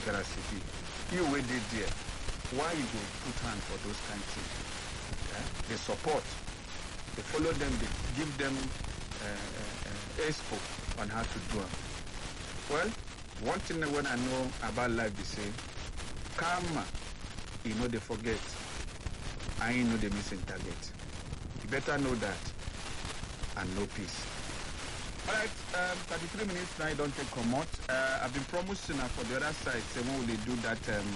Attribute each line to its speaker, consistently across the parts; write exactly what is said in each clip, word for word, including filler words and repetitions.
Speaker 1: Nigeria City. You wait there. Why you go put hand for those kind of things? Yeah? They support. They follow them. They give them uh, uh, expo on how to do it. Well, one thing when I know about life, they say, karma, you know they forget. I know they missing target. You better know that and know peace. Alright, um, thirty-three minutes now, I don't take come out. Uh, I've been promising uh, for the other side, say when will they do that um,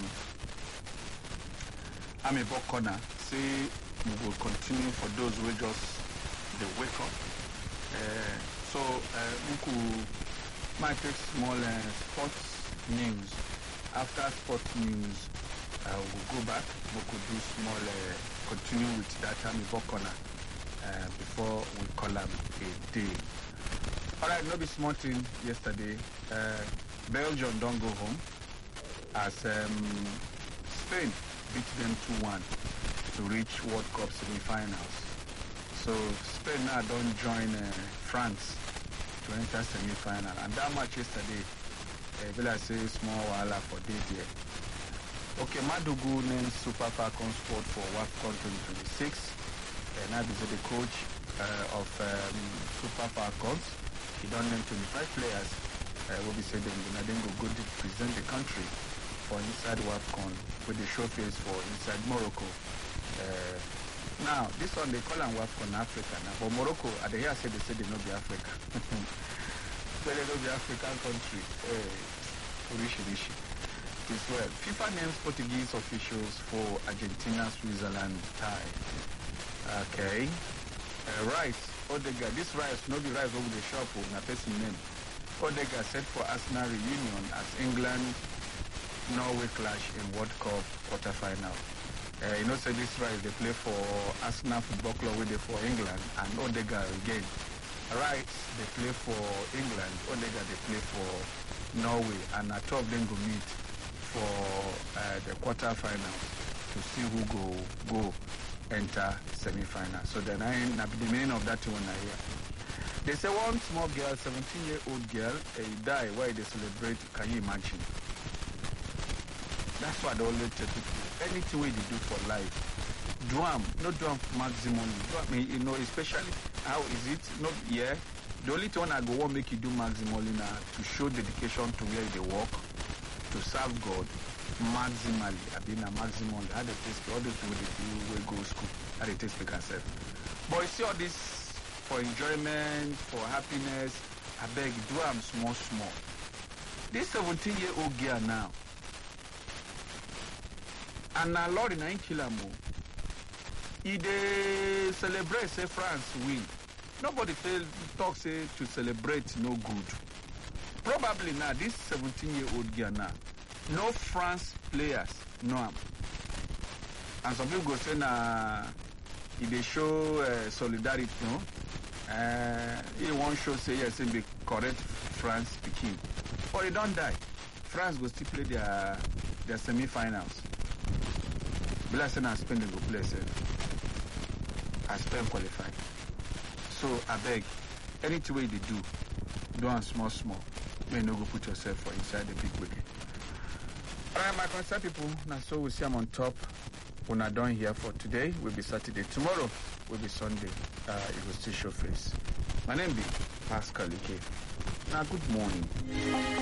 Speaker 1: I'm a back corner. Say we will continue for those who just they wake up. Uh, so uh, we could might take small uh, sports news. After sports news, uh, we'll go back. We could do small, uh, continue with that I'm a back corner uh, before we call them a day. Alright, no be small thing yesterday. Uh, Belgium don't go home as um, Spain beat them two one to reach World Cup semi-finals. So Spain now don't join uh, France to enter semi-final. And that match yesterday, uh, will I say small wahala for day there. Okay, Madugu named Super Falcons squad for WAFCON twenty twenty-six. And now this is the coach uh, of um, Super Falcons. He don't name twenty-five players. Uh, will be said them then go go to present the country for inside WAFCON with the showcase for inside Morocco. Uh, now this one they call them WAFCON Africa now, but Morocco at the here say they say they not be Africa. Well, they not be African country. Uh, rishi rishi. As well. FIFA names Portuguese officials for Argentina Switzerland tie. Okay. Uh, Rice. Odega, this Rice, no be Rice over the shop or na person name. Odega set for Arsenal reunion as England Norway clash in World Cup quarterfinal. Uh, you know, say this Rice they play for Arsenal Football Club with they for England and Odega again. Rice they play for England, Odega they play for Norway, and a two of them go meet for uh, the quarterfinals to see who go go. enter semi-final. So then I the meaning of that one I hear. They say one small girl, seventeen-year-old girl, uh, die while they celebrate. Can you imagine? That's what I always tell people. Anything we do for life, do them, not do them maximum. Do them, you know, especially how is it? Not yeah. The only thing I go want make you do maximally now to show dedication to where they work, to serve God. Maximally, I've been a maximum. How they taste all those people they do will go to school. How they taste because self. But you see all this for enjoyment, for happiness. I beg, do them small, small. This seventeen-year-old girl now, and a Lord in a killer move. He they celebrate say France win. Nobody tell talk say to celebrate no good. Probably now this seventeen-year-old girl now. No France players, no. And some people go say, nah, if they show uh, solidarity, no. Uh, he won't show, say, yes, it be correct France speaking. But they don't die. France will still play their their semi-finals. Blessing and Spain will play, say, as Spain qualify. So, I beg, anything way they do, do on small, small. You no go put yourself for inside the big way. Alright, my concerned people, now so we see I'm on top. We're not done here for today. We'll be Saturday. Tomorrow will be Sunday. Uh, it will still show face. My name be Pascal Ike. Now, good morning.